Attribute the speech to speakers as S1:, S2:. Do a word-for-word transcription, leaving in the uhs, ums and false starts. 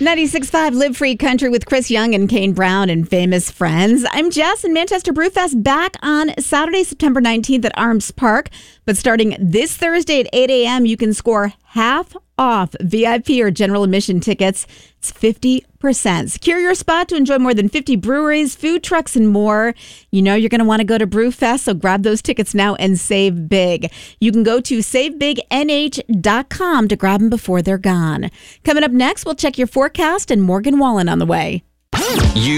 S1: ninety-six point five Live Free Country with Chris Young and Kane Brown and Famous Friends. I'm Jess, and Manchester Brewfest back on Saturday, September nineteenth at Arms Park. But starting this Thursday at eight a.m., you can score half off V I P or general admission tickets. It's fifty percent. Secure your spot to enjoy more than fifty breweries, food trucks, and more. You know you're going to want to go to Brewfest, so grab those tickets now and save big. You can go to save big n h dot com to grab them before they're gone. Coming up next, we'll check your forecast and Morgan Wallen on the way.
S2: You